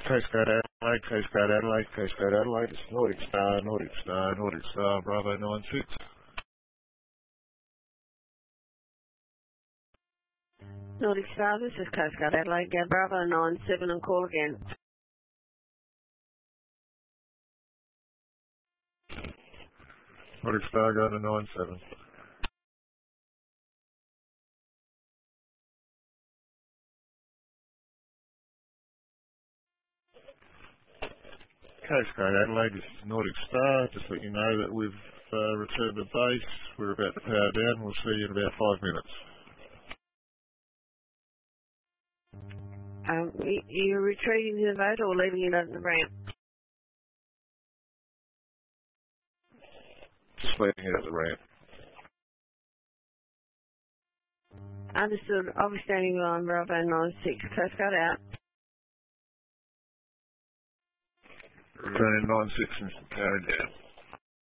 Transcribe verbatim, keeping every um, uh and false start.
Coast Guard Adelaide, Coast Guard Adelaide, Coast Guard Adelaide. It's Nordic Star, Nordic Star, Nordic Star, Bravo nine six. Nordic Star, this is Coast Guard Adelaide, go Bravo nine seven and call again. Nordic Star, go to nine seven. Coast Guard Adelaide, this is Nordic Star. Just let you know that we've uh, returned to base. We're about to power down. We'll see you in about five minutes. Um, you're retreating to the boat or leaving it at the ramp? Just leaving it at the ramp. Understood. I'll be standing on Bravo nine six. Coast Guard out. Returning nine six and carried down.